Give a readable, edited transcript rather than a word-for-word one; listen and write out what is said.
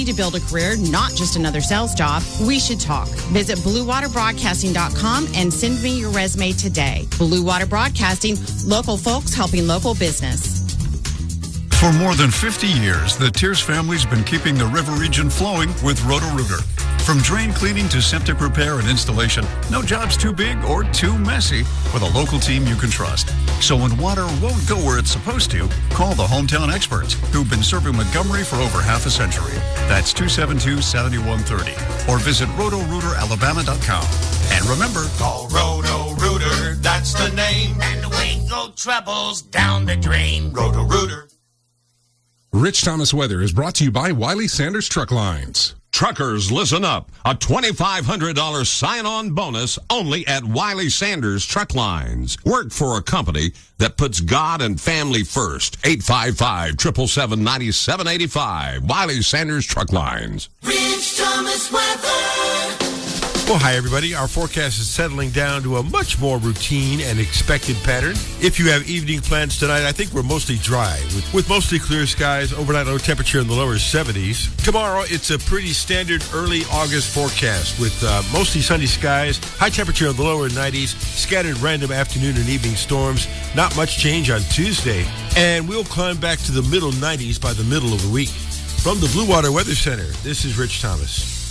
ready to build a career, not just another sales job, we should talk. Visit BlueWaterBroadcasting.com and send me your resume today. Blue Water Broadcasting, local folks helping local business. For more than 50 years, the Tears family's been keeping the river region flowing with Roto-Rooter. From drain cleaning to septic repair and installation, no job's too big or too messy with a local team you can trust. So when water won't go where it's supposed to, call the hometown experts who've been serving Montgomery for over half a century. That's 272-7130. Or visit RotoRooterAlabama.com. And remember, call Roto-Rooter, that's the name. And away go troubles down the drain. Roto-Rooter. Rich Thomas Weather is brought to you by Wiley Sanders Truck Lines. Truckers, listen up. A $2,500 sign-on bonus only at Wiley Sanders Truck Lines. Work for a company that puts God and family first. 855-777-9785. Wiley Sanders Truck Lines. Rich Thomas Weather. Well, hi, everybody. Our forecast is settling down to a much more routine and expected pattern. If you have evening plans tonight, I think we're mostly dry, with mostly clear skies, overnight low temperature in the lower 70s. Tomorrow, it's a pretty standard early August forecast with mostly sunny skies, high temperature in the lower 90s, scattered random afternoon and evening storms. Not much change on Tuesday. And we'll climb back to the middle 90s by the middle of the week. From the Blue Water Weather Center, this is Rich Thomas.